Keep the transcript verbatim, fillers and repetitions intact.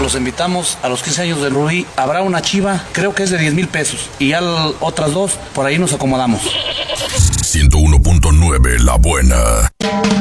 los invitamos a los quince años de Rubí. Habrá una chiva, creo que es de diez mil pesos. Y ya l- otras dos, por ahí nos acomodamos. ciento uno punto nueve La Buena.